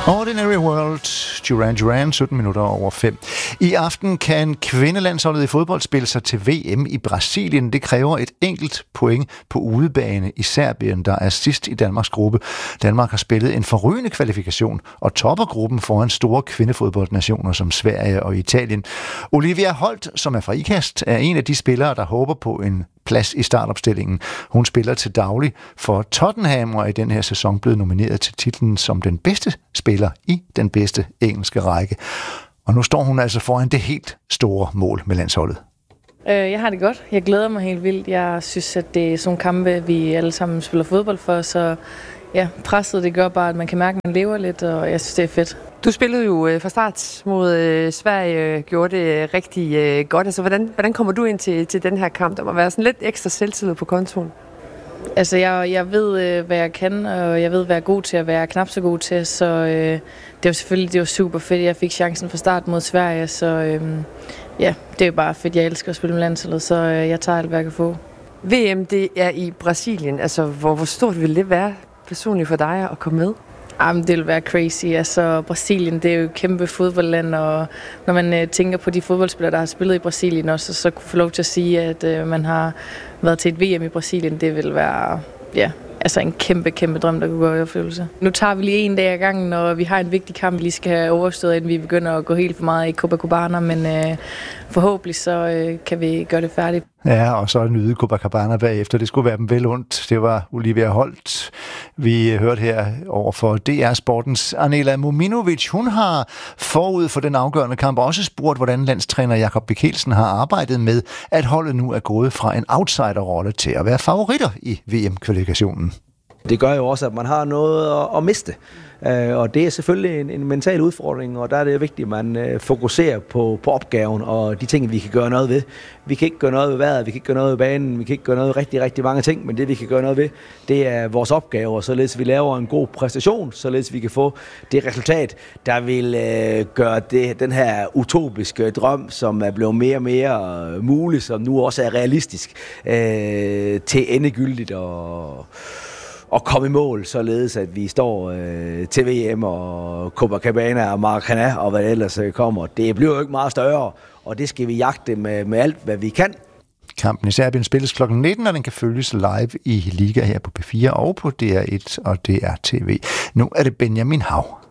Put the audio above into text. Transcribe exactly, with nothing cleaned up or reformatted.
Ordinary World, Duran Duran, sytten minutter over fem. I aften kan kvindelandsholdet i fodbold spille sig til V M i Brasilien. Det kræver et enkelt point på udebane i Serbien, der er sidst i Danmarks gruppe. Danmark har spillet en forrygende kvalifikation og topper gruppen foran store kvindefodboldnationer som Sverige og Italien. Olivia Holt, som er fra IKAST, er en af de spillere, der håber på en plads i startopstillingen. Hun spiller til daglig for Tottenham og er i den her sæson blevet nomineret til titlen som den bedste spiller i den bedste engelske række. Og nu står hun altså foran det helt store mål med landsholdet. Jeg har det godt. Jeg glæder mig helt vildt. Jeg synes, at det er sådan en kampe, vi alle sammen spiller fodbold for, så ja, presset det gør bare, at man kan mærke, at man lever lidt, og jeg synes, det er fedt. Du spillede jo fra start mod Sverige, gjorde det rigtig godt. Altså, hvordan, hvordan kommer du ind til, til den her kamp? Der må være sådan lidt ekstra selvtillid på kontoen. Altså, jeg, jeg ved, hvad jeg kan, og jeg ved, hvad jeg er god til, og hvad jeg er knap så god til. Så øh, det var selvfølgelig det var super fedt, jeg fik chancen fra start mod Sverige. Så øh, ja, det er jo bare fedt. Jeg elsker at spille med landsholdet, så øh, jeg tager alt, hvad jeg kan få. V M, det er i Brasilien. Altså, hvor, hvor stort vil det være personligt for dig at komme med? Jamen, det vil være crazy. Altså, Brasilien, det er jo et kæmpe fodboldland, og når man øh, tænker på de fodboldspillere, der har spillet i Brasilien også, så kunne få lov til at sige, at øh, man har været til et V M i Brasilien, det vil være ja, altså en kæmpe, kæmpe drøm, der kunne gå i opfyldelse. Nu tager vi lige en dag ad gangen, og vi har en vigtig kamp, vi lige skal have overstået, inden vi begynder at gå helt for meget i Copacabana, men øh, forhåbentlig så øh, kan vi gøre det færdigt. Ja, og så nyde Copacabana bagefter. Det skulle være dem vel ondt. Det var Olivia Holt, vi hørte her over for D R Sportens Anela Muminovic. Hun har forud for den afgørende kamp også spurgt, hvordan landstræner Jakob Mikkelsen har arbejdet med, at holdet nu er gået fra en outsiderrolle til at være favoritter i V M-kvalifikationen. Det gør jo også, at man har noget at, at miste. Uh, og det er selvfølgelig en, en mental udfordring, og der er det vigtigt, at man uh, fokuserer på, på opgaven og de ting, vi kan gøre noget ved. Vi kan ikke gøre noget ved vejret, vi kan ikke gøre noget ved banen, vi kan ikke gøre noget ved rigtig, rigtig mange ting, men det vi kan gøre noget ved, det er vores opgaver, således vi laver en god præstation, således vi kan få det resultat, der vil uh, gøre det, den her utopiske drøm, som er blevet mere og mere uh, mulig, som nu også er realistisk, uh, til endegyldigt og og komme i mål, således at vi står øh, til V M og Copacabana og Maracanã og hvad ellers kommer. Det bliver jo ikke meget større, og det skal vi jagte med, med alt, hvad vi kan. Kampen i Serbien spilles klokken nitten, og den kan følges live i Liga her på P fire og på D R et og D R T V. Nu er det Benjamin Hav.